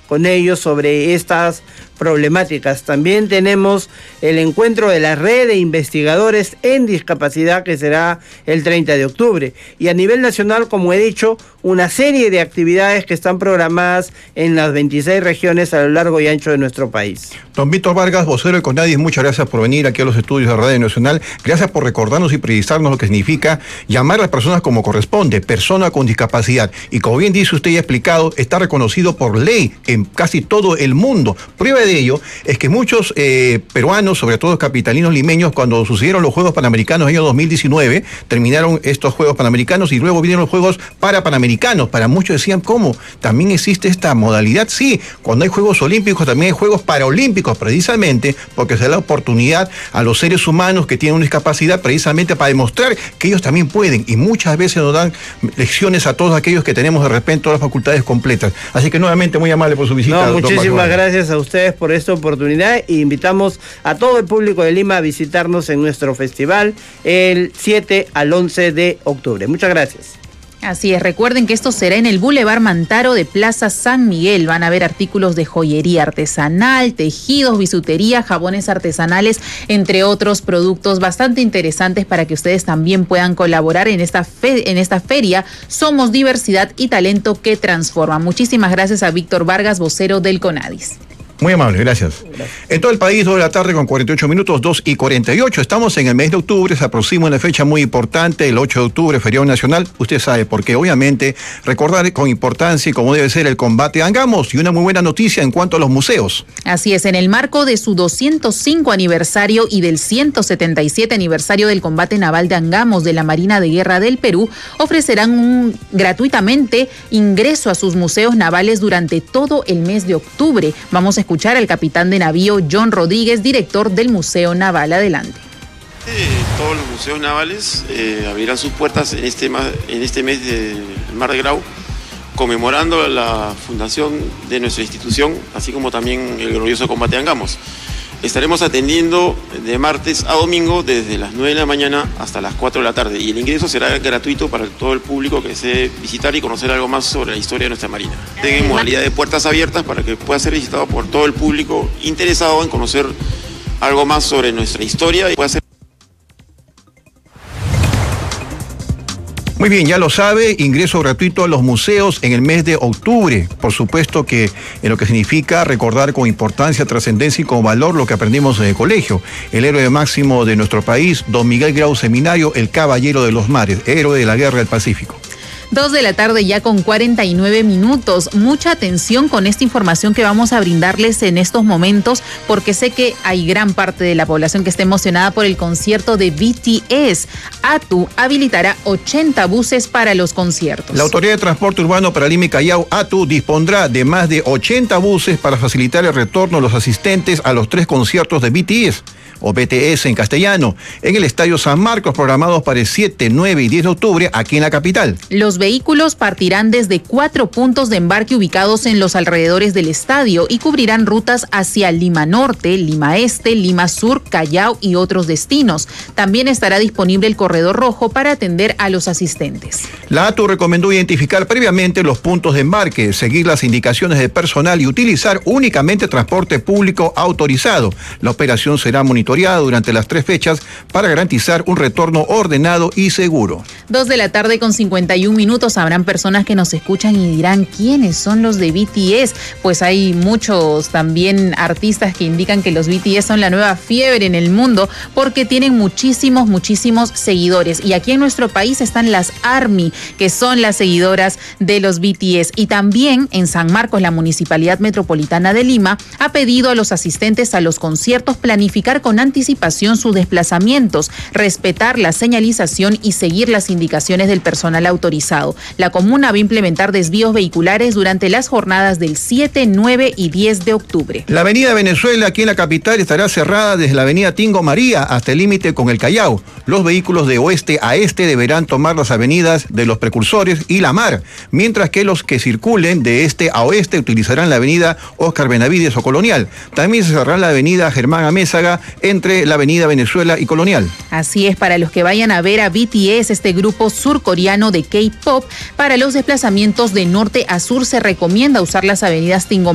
con ellos sobre estas problemáticas. También tenemos el encuentro de la red de investigadores en discapacidad, que será el 30 de octubre. Y a nivel nacional, como he dicho, una serie de actividades que están programadas en las 26 regiones a lo largo y ancho de nuestro país. Don Víctor Vargas, vocero del CONADIS, muchas gracias por venir aquí a los estudios de Radio Nacional. Gracias por recordarnos y precisarnos lo que significa llamar a las personas como corresponde, persona con discapacidad. Y como bien dice usted y ha explicado, está reconocido por ley en casi todo el mundo. Prueba de ello es que muchos peruanos, sobre todo capitalinos limeños, cuando sucedieron los Juegos Panamericanos en el año 2019, terminaron estos Juegos Panamericanos y luego vinieron los Juegos Panamericanos. Para muchos decían, ¿cómo? ¿También existe esta modalidad? Sí, cuando hay Juegos Olímpicos también hay Juegos Paralímpicos, precisamente porque se da la oportunidad a los seres humanos que tienen una discapacidad precisamente para demostrar que ellos también pueden, y muchas veces nos dan lecciones a todos aquellos que tenemos de repente todas las facultades completas. Así que nuevamente muy amable por su visita. Muchísimas gracias a ustedes por esta oportunidad e invitamos a todo el público de Lima a visitarnos en nuestro festival el 7 al 11 de octubre. Muchas gracias. Así es, recuerden que esto será en el Boulevard Mantaro de Plaza San Miguel. Van a haber artículos de joyería artesanal, tejidos, bisutería, jabones artesanales, entre otros productos bastante interesantes para que ustedes también puedan colaborar en esta feria. Somos diversidad y talento que transforma. Muchísimas gracias a Víctor Vargas, vocero del CONADIS. Muy amable, gracias. En todo el país, 2 de la tarde con 48 minutos, 2:48. Estamos en el mes de octubre, se aproxima una fecha muy importante, el 8 de octubre, feriado nacional. Usted sabe, porque obviamente recordar con importancia y como debe ser el combate a Angamos, y una muy buena noticia en cuanto a los museos. Así es, en el marco de su 205 aniversario y del 177 aniversario del combate naval de Angamos de la Marina de Guerra del Perú, ofrecerán gratuitamente ingreso a sus museos navales durante todo el mes de octubre. Vamos a escuchar al capitán de navío John Rodríguez, director del Museo Naval. Adelante. Todos los museos navales abrirán sus puertas en este mes del Mar de Grau, conmemorando la fundación de nuestra institución, así como también el glorioso combate a Angamos. Estaremos atendiendo de martes a domingo desde las 9 de la mañana hasta las 4 de la tarde, y el ingreso será gratuito para todo el público que desee visitar y conocer algo más sobre la historia de nuestra Marina. Tienen modalidad de puertas abiertas para que pueda ser visitado por todo el público interesado en conocer algo más sobre nuestra historia y pueda ser... Muy bien, ya lo sabe, ingreso gratuito a los museos en el mes de octubre. Por supuesto que en lo que significa recordar con importancia, trascendencia y con valor lo que aprendimos en el colegio. El héroe máximo de nuestro país, don Miguel Grau Seminario, el caballero de los mares, héroe de la Guerra del Pacífico. 2 de la tarde ya con 49 minutos. Mucha atención con esta información que vamos a brindarles en estos momentos, porque sé que hay gran parte de la población que está emocionada por el concierto de BTS. ATU habilitará 80 buses para los conciertos. La Autoridad de Transporte Urbano para Lima y Callao, ATU, dispondrá de más de 80 buses para facilitar el retorno de los asistentes a los 3 conciertos de BTS, o BTS en castellano, en el Estadio San Marcos, programados para el 7, 9 y 10 de octubre aquí en la capital. Los vehículos partirán desde 4 puntos de embarque ubicados en los alrededores del estadio y cubrirán rutas hacia Lima Norte, Lima Este, Lima Sur, Callao y otros destinos. También estará disponible el corredor rojo para atender a los asistentes. La ATU recomendó identificar previamente los puntos de embarque, seguir las indicaciones de personal y utilizar únicamente transporte público autorizado. La operación será monitoreada durante las 3 fechas para garantizar un retorno ordenado y seguro. 2 de la tarde con 51 minutos. Habrán personas que nos escuchan y dirán, ¿quiénes son los de BTS? Pues hay muchos también artistas que indican que los BTS son la nueva fiebre en el mundo porque tienen muchísimos seguidores. Y aquí en nuestro país están las ARMY, que son las seguidoras de los BTS. Y también en San Marcos, la Municipalidad Metropolitana de Lima ha pedido a los asistentes a los conciertos planificar con anticipación sus desplazamientos, respetar la señalización y seguir las indicaciones del personal autorizado. La comuna va a implementar desvíos vehiculares durante las jornadas del 7, 9 y 10 de octubre. La avenida Venezuela aquí en la capital estará cerrada desde la avenida Tingo María hasta el límite con el Callao. Los vehículos de oeste a este deberán tomar las avenidas de los Precursores y La Mar, mientras que los que circulen de este a oeste utilizarán la avenida Óscar Benavides o Colonial. También se cerrará la avenida Germán Amézaga entre la avenida Venezuela y Colonial. Así es, para los que vayan a ver a BTS, este grupo surcoreano de K-pop, para los desplazamientos de norte a sur se recomienda usar las avenidas Tingo